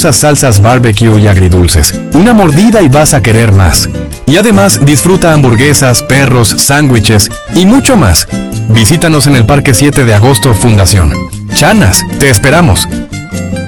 deliciosas salsas barbecue y agridulces. Una mordida y vas a querer más. Y además disfruta hamburguesas, perros, sándwiches y mucho más. Visítanos en el Parque 7 de Agosto Fundación. Chanas, te esperamos.